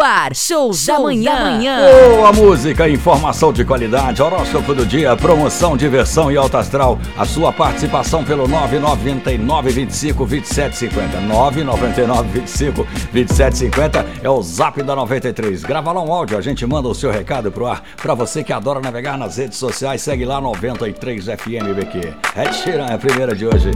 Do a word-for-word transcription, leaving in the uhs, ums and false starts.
ar, show, show da manhã. Da manhã. Boa música, informação de qualidade, horóscopo do dia, promoção, diversão e alto astral. A sua participação pelo nove nove nove, vinte e cinco, vinte e sete cinquenta. nove nove nove, vinte e cinco, vinte e sete cinquenta é o zap da noventa e três. Grava lá um áudio, a gente manda o seu recado pro ar. Pra você que adora navegar nas redes sociais, segue lá noventa e três F M B Q. É Sheeran, é a primeira de hoje.